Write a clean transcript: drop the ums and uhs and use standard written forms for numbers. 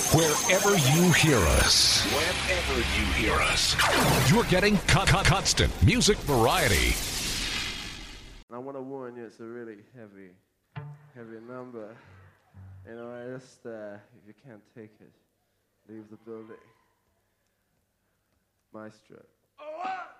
Wherever you hear us, you're getting constant music variety. I want to warn you, it's a really heavy number. You know, I just, if you can't take it, leave the building. Maestro. Oh,